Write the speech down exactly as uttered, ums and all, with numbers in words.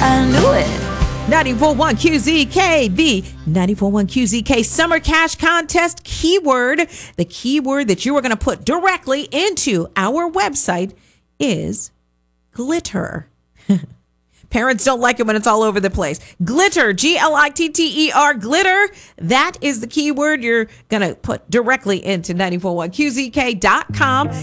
I knew it. ninety-four point one Q Z K, the ninety-four point one Q Z K Summer Cash Contest keyword. The keyword that you are going to put directly into our website is glitter. Parents don't like it when it's all over the place. Glitter, G L I T T E R, glitter. That is the keyword you're going to put directly into ninety-four point one Q Z K dot com.